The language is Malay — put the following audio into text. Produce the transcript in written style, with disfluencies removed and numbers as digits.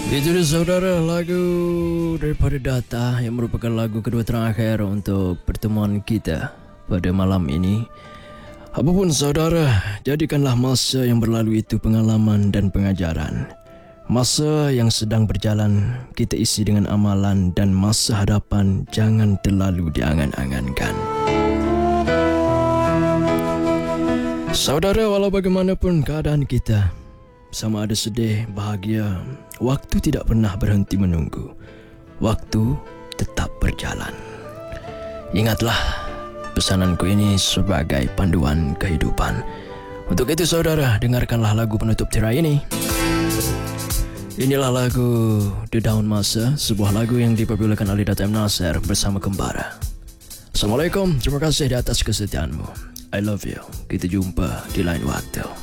Itu dia saudara, lagu daripada Data yang merupakan lagu kedua terakhir untuk pertemuan kita pada malam ini. Apapun saudara, jadikanlah masa yang berlalu itu pengalaman dan pengajaran. Masa yang sedang berjalan kita isi dengan amalan, dan masa hadapan jangan terlalu diangan-angankan. Saudara, walau bagaimanapun keadaan kita, sama ada sedih, bahagia, waktu tidak pernah berhenti menunggu. Waktu tetap berjalan. Ingatlah, pesananku ini sebagai panduan kehidupan. Untuk itu saudara, dengarkanlah lagu penutup tirai ini. Inilah lagu The Daun Masa, sebuah lagu yang diperpilukan oleh Dato' M. Nasir bersama Kembara. Assalamualaikum, terima kasih di atas kesetiaanmu. I love you. Kita jumpa di lain waktu.